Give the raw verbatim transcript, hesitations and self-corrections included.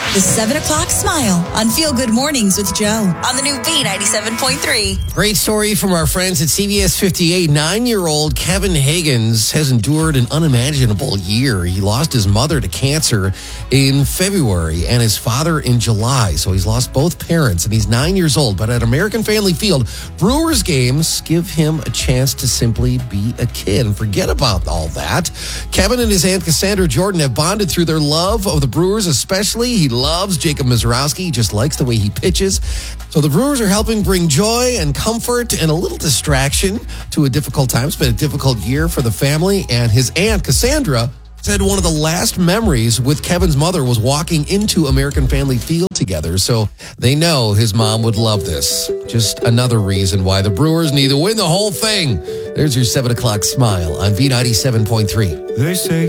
The seven o'clock Smile on Feel Good Mornings with Joe on the new B ninety-seven point three. Great story from our friends at C B S fifty-eight. Nine-year-old Kevin Higgins has endured an unimaginable year. He lost his mother to cancer in February and his father in July. So he's lost both parents, and he's nine years old. But at American Family Field, Brewers games give him a chance to simply be a kid and forget about all that. Kevin and his aunt Cassandra Jordan have bonded through their love of the Brewers, especially. He loves Jacob Mizorowski. He just likes the way he pitches. So the Brewers are helping bring joy and comfort and a little distraction to a difficult time. It's been a difficult year for the family. And his aunt, Cassandra, said one of the last memories with Kevin's mother was walking into American Family Field together. So they know his mom would love this. Just another reason why the Brewers need to win the whole thing. There's your seven o'clock Smile on V ninety-seven point three. They say